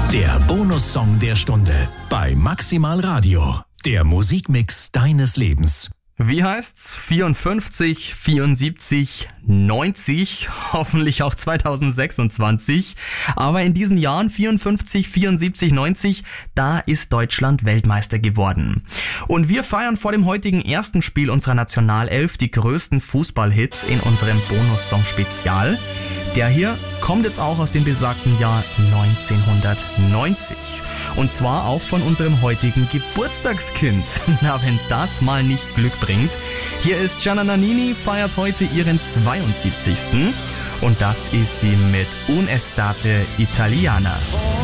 Der Bonussong der Stunde bei Maximal Radio. Der Musikmix deines Lebens. Wie heißt's? 54, 74, 90, hoffentlich auch 2026. Aber in diesen Jahren 54, 74, 90, da ist Deutschland Weltmeister geworden. Und wir feiern vor dem heutigen ersten Spiel unserer Nationalelf die größten Fußballhits in unserem Bonussong-Spezial. Der hier kommt jetzt auch aus dem besagten Jahr 1990. Und zwar auch von unserem heutigen Geburtstagskind. Na, wenn das mal nicht Glück bringt. Hier ist Gianna Nannini, feiert heute ihren 72. Und das ist sie mit Un'estate italiana.